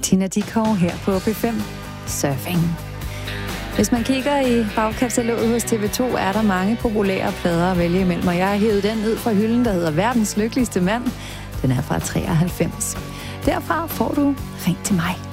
Tina Dickow her på P5 Surfing. Hvis man kigger i bagkataloget hos TV2, er der mange populære plader at vælge imellem, og jeg har hævet den ned fra hylden, der hedder Verdens Lykkeligste Mand. Den er fra 93. Derfra får du Ring til mig.